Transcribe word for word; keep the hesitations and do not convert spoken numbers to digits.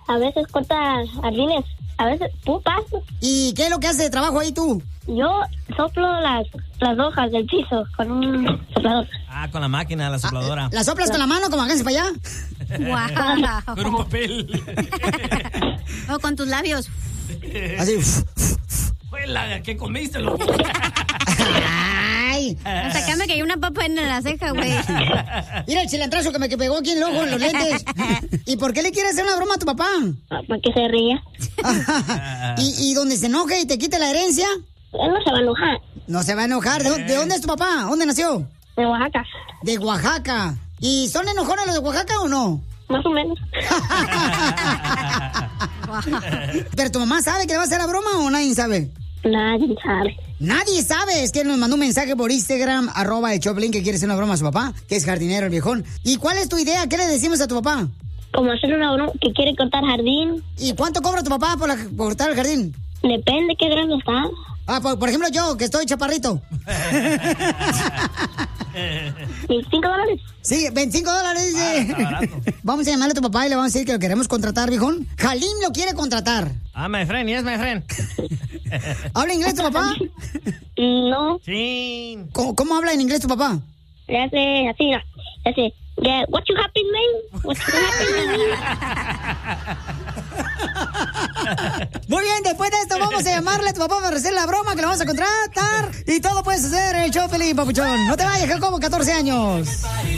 A veces corta jardines, a veces pupas. ¿Y qué es lo que hace de trabajo ahí tú? Yo soplo las, las hojas del piso con un soplador. Ah, con la máquina, la sopladora. Ah, ¿la soplas con la mano como háganse para allá? Wow. Con un papel. O con tus labios. Así. Juela, ¿qué comiste, loco? Ay. Hasta acá me cayó una papa en la ceja, güey. Mira el cilantrazo que me que pegó aquí en el ojo, en los lentes. ¿Y por qué le quieres hacer una broma a tu papá? Para que se ría. ¿Y, ¿Y donde se enoje y te quite la herencia? Él no se va a enojar. No se va a enojar. ¿De, ¿de dónde es tu papá? ¿Dónde nació? De Oaxaca. De Oaxaca. ¿Y son enojones los de Oaxaca o no? Más o menos. ¿Pero tu mamá sabe que le va a hacer la broma o nadie sabe? Nadie sabe. Nadie sabe. Es que nos mandó un mensaje por Instagram, arroba el Choplin, que quiere hacer una broma a su papá, que es jardinero el viejón. ¿Y cuál es tu idea? ¿Qué le decimos a tu papá? Como hacer una broma que quiere cortar jardín. ¿Y cuánto cobra tu papá por, la, por cortar el jardín? Depende qué grande está. Ah, por, por ejemplo yo, que estoy chaparrito. ¿veinticinco dólares? Sí, veinticinco dólares, dice. Ah, vamos a llamarle a tu papá y le vamos a decir que lo queremos contratar, viejón. Halim lo quiere contratar. Ah, my friend, yes, my friend. ¿Habla inglés tu papá? No. Sí. ¿Cómo, cómo habla en inglés tu papá? Le hace así, no. Le hace, yeah, what you happy, man? What you happy, Muy bien, después de esto vamos a llamarle a tu papá para hacer la broma que le vamos a contratar. Y todo puedes hacer el show, Pelín, papuchón. No te vayas, que como catorce años.